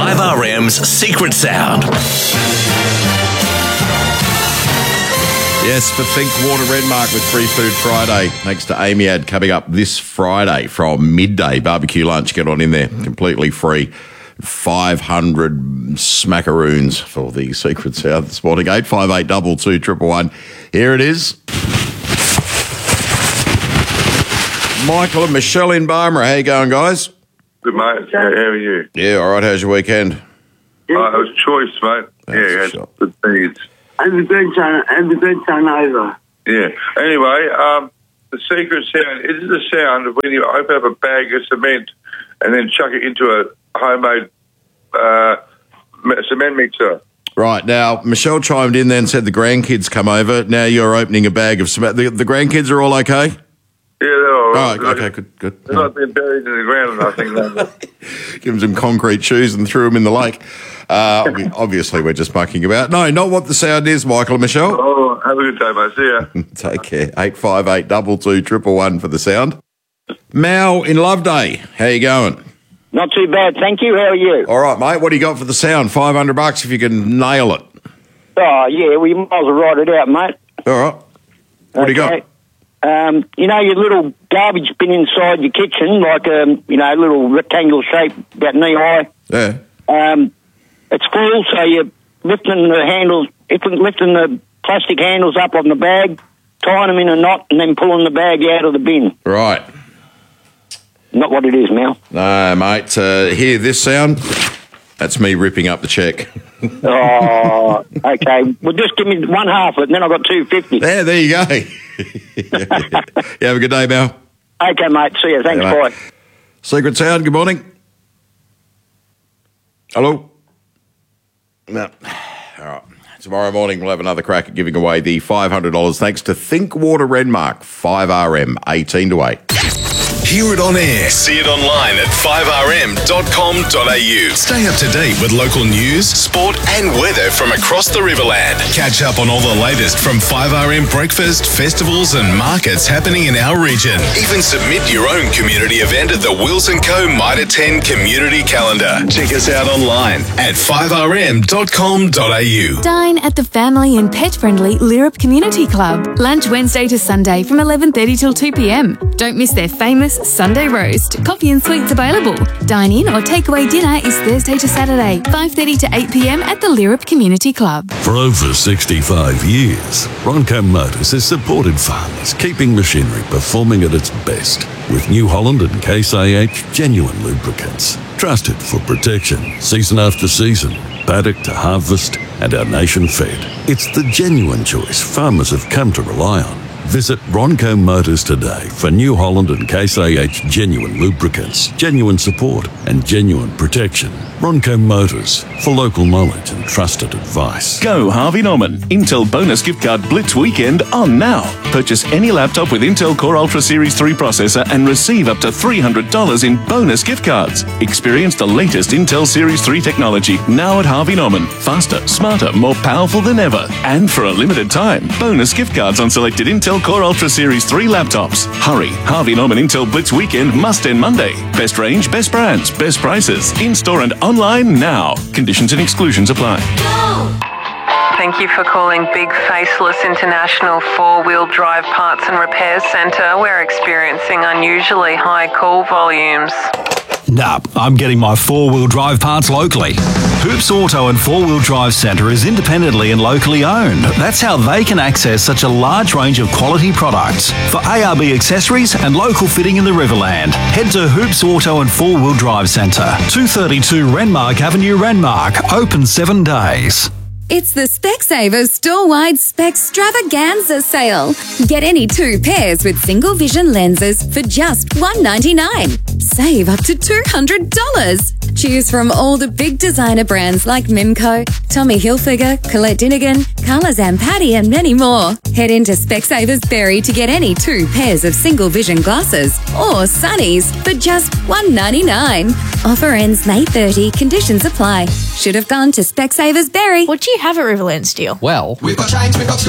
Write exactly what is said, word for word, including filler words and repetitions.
five R M's Secret Sound. Yes, for Think Water Redmark with Free Food Friday. Thanks to Amiad, coming up this Friday from midday. Barbecue lunch, get on in there. Completely free. five hundred smackaroons for the Secret Sound this morning. eight five eight, two two, one one one. Here it is. Michael and Michelle in Barmera. How you going, guys? Good, mate. How, how are you? Yeah, all right. How's your weekend? Uh, it was choice, mate. That's yeah, a shot. good needs. And the good turn, and the good turnover. Yeah. Anyway, um, the secret sound is the sound of when you open up a bag of cement and then chuck it into a homemade uh, cement mixer. Right. Now, Michelle chimed in then and said the grandkids come over. Now you're opening a bag of cement. The, the grandkids are all okay? Yeah, they're all right. Oh, okay, good, good. They're not been buried in the ground, I think. No. Give them some concrete shoes and threw them in the lake. Uh, we, obviously, we're just mucking about. No, not what the sound is, Michael and Michelle. Oh, have a good day, mate. See ya. Take care. eight five eight, two two, one one one for the sound. Mal in Loveday, how you going? Not too bad, thank you. How are you? All right, mate. What do you got for the sound? five hundred bucks if you can nail it. Oh, yeah, we might as well write it out, mate. All right. What do you got? Um, you know your little garbage bin inside your kitchen, like a um, you know little rectangle shape about knee high. Yeah. Um, it's full, so you're lifting the handles, lifting the plastic handles up on the bag, tying them in a knot, and then pulling the bag out of the bin. Right. Not what it is, Mel. No, mate. Uh, hear this sound? That's me ripping up the cheque. Oh, okay. Well, just give me one half of it, and then I've got two fifty. There, there you go. You have a good day, Mel. Okay, mate. See you. Thanks, Yeah, bye. Secret Sound, good morning. Hello? No. All right. Tomorrow morning we'll have another crack at giving away the five hundred dollars thanks to Think Water Redmark, five R M, eighteen to eight. Hear it on air. See it online at five r m dot com dot a u. Stay up to date with local news, sport and weather from across the Riverland. Catch up on all the latest from five R M breakfast, festivals and markets happening in our region. Even submit your own community event at the Wilson Co Mitre ten Community Calendar. Check us out online at five r m dot com dot a u. Dine at the family and pet-friendly Lyrup Community Club. Lunch Wednesday to Sunday from eleven thirty till two p m. Don't miss their famous Sunday roast. Coffee and sweets available. Dine in or takeaway dinner is Thursday to Saturday, five thirty to eight p m at the Lyrup Community Club. For over sixty-five years, Ronco Motors has supported farmers, keeping machinery performing at its best with New Holland and Case I H genuine lubricants. Trusted for protection, season after season, paddock to harvest, and our nation fed. It's the genuine choice farmers have come to rely on. Visit Ronco Motors today for New Holland and Case I H genuine lubricants, genuine support and genuine protection. Ronco Motors, for local knowledge and trusted advice. Go Harvey Norman. Intel Bonus Gift Card Blitz Weekend on now. Purchase any laptop with Intel Core Ultra Series three processor and receive up to three hundred dollars in bonus gift cards. Experience the latest Intel Series three technology now at Harvey Norman. Faster, smarter, more powerful than ever. And for a limited time, bonus gift cards on selected Intel Core Ultra Series three laptops. Hurry, Harvey Norman Intel Blitz Weekend must end Monday. Best range, best brands, best prices. In-store and online now. Conditions and exclusions apply. Thank you for calling Big Faceless International four-wheel drive parts and repairs centre. We're experiencing unusually high call volumes. Nah, I'm getting my four-wheel drive parts locally. Hoops Auto and Four-Wheel Drive Centre is independently and locally owned. That's how they can access such a large range of quality products. For A R B accessories and local fitting in the Riverland, head to Hoops Auto and Four-Wheel Drive Centre, two thirty-two Renmark Avenue, Renmark, open seven days. It's the Specsavers store-wide Spextravaganza sale. Get any two pairs with single vision lenses for just one dollar ninety-nine. Save up to two hundred dollars. Choose from all the big designer brands like Mimco, Tommy Hilfiger, Colette Dinnigan, Carla Zampatti and many more. Head into Specsavers Berry to get any two pairs of single vision glasses or sunnies for just one dollar ninety-nine. Offer ends May thirtieth. Conditions apply. Should have gone to Specsavers Berry. What do you have at Riverland Steel? Well, we've got chains, we've got